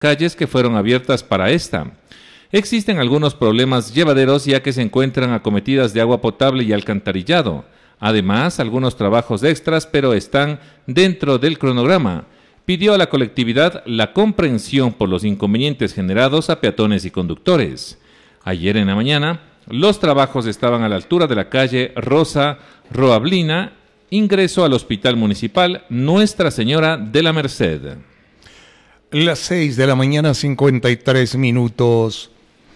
calles que fueron abiertas para esta. Existen algunos problemas llevaderos ya que se encuentran acometidas de agua potable y alcantarillado. Además, algunos trabajos extras, pero están dentro del cronograma. Pidió a la colectividad la comprensión por los inconvenientes generados a peatones y conductores. Ayer en la mañana, los trabajos estaban a la altura de la calle Rosa Roablina, ingreso al Hospital Municipal Nuestra Señora de la Merced. Las 6 de la mañana, 53 minutos.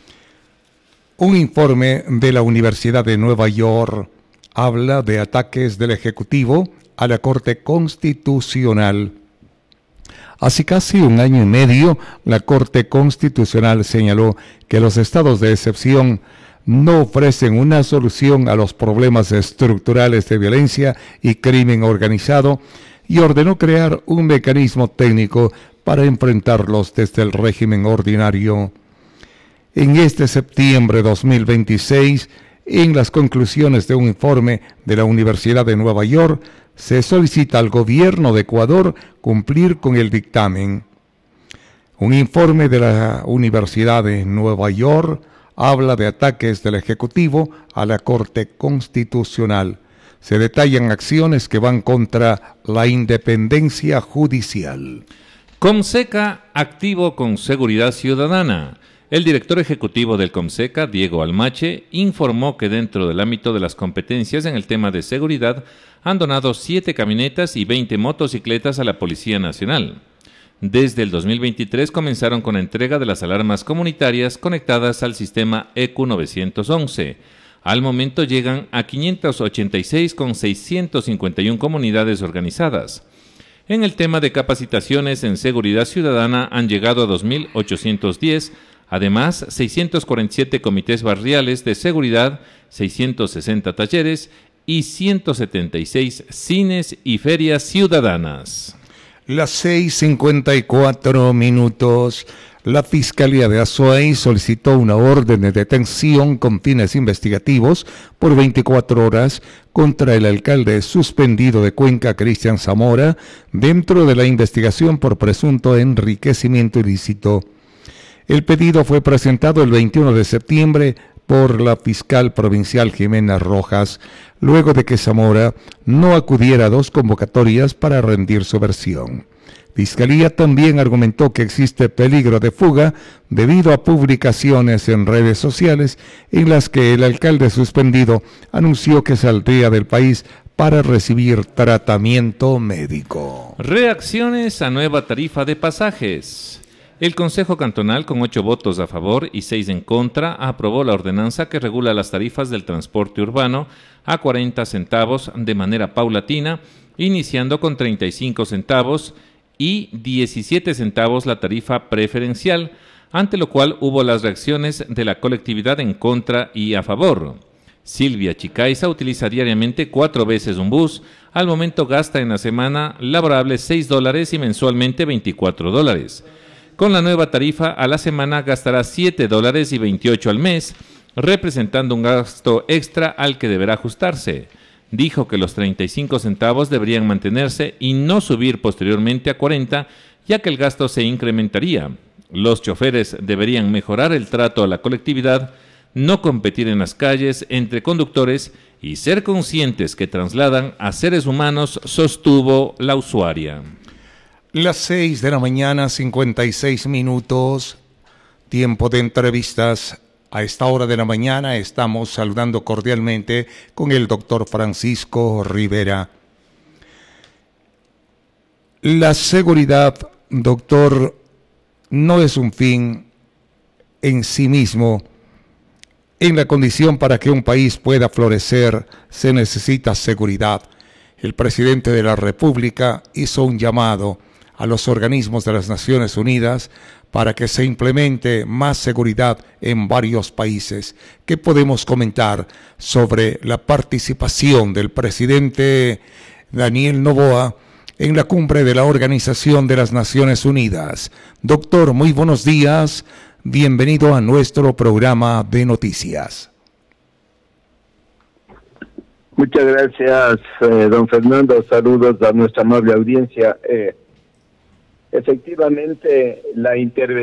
Un informe de la Universidad de Nueva York habla de ataques del Ejecutivo a la Corte Constitucional. Hace casi un año y medio, la Corte Constitucional señaló que los estados de excepción no ofrecen una solución a los problemas estructurales de violencia y crimen organizado y ordenó crear un mecanismo técnico para enfrentarlos desde el régimen ordinario. En este septiembre de 2026, en las conclusiones de un informe de la Universidad de Nueva York, se solicita al gobierno de Ecuador cumplir con el dictamen. Un informe de la Universidad de Nueva York habla de ataques del Ejecutivo a la Corte Constitucional. Se detallan acciones que van contra la independencia judicial. Comseca activo con seguridad ciudadana. El director ejecutivo del Comseca, Diego Almache, informó que dentro del ámbito de las competencias en el tema de seguridad han donado 7 camionetas y 20 motocicletas a la Policía Nacional. Desde el 2023 comenzaron con la entrega de las alarmas comunitarias conectadas al sistema ECU 911. Al momento llegan a 586 con 651 comunidades organizadas. En el tema de capacitaciones en seguridad ciudadana han llegado a 2.810, además 647 comités barriales de seguridad, 660 talleres y 176 cines y ferias ciudadanas. Las 6:54 minutos. La Fiscalía de Azuay solicitó una orden de detención con fines investigativos por 24 horas contra el alcalde suspendido de Cuenca, Cristian Zamora, dentro de la investigación por presunto enriquecimiento ilícito. El pedido fue presentado el 21 de septiembre por la fiscal provincial Jimena Rojas, luego de que Zamora no acudiera a 2 convocatorias para rendir su versión. Fiscalía también argumentó que existe peligro de fuga debido a publicaciones en redes sociales en las que el alcalde suspendido anunció que saldría del país para recibir tratamiento médico. Reacciones a nueva tarifa de pasajes. El Consejo Cantonal, con 8 votos a favor y 6 en contra, aprobó la ordenanza que regula las tarifas del transporte urbano a 40 centavos de manera paulatina, iniciando con 35 centavos y 17 centavos la tarifa preferencial, ante lo cual hubo las reacciones de la colectividad en contra y a favor. Silvia Chicaiza utiliza diariamente 4 veces un bus, al momento gasta en la semana laborable $6 y mensualmente $24. Con la nueva tarifa, a la semana gastará $7.28 al mes, representando un gasto extra al que deberá ajustarse. Dijo que los 35 centavos deberían mantenerse y no subir posteriormente a 40, ya que el gasto se incrementaría. Los choferes deberían mejorar el trato a la colectividad, no competir en las calles entre conductores y ser conscientes que trasladan a seres humanos, sostuvo la usuaria. Las 6 de la mañana, 56 minutos, tiempo de entrevistas. A esta hora de la mañana estamos saludando cordialmente con el doctor Francisco Rivera. La seguridad, doctor, no es un fin en sí mismo. En la condición para que un país pueda florecer se necesita seguridad. El presidente de la República hizo un llamado a los organismos de las Naciones Unidas para que se implemente más seguridad en varios países. ¿Qué podemos comentar sobre la participación del presidente Daniel Noboa en la cumbre de la Organización de las Naciones Unidas? Doctor, muy buenos días. Bienvenido a nuestro programa de noticias. Muchas gracias, don Fernando. Saludos a nuestra amable audiencia. efectivamente la intervención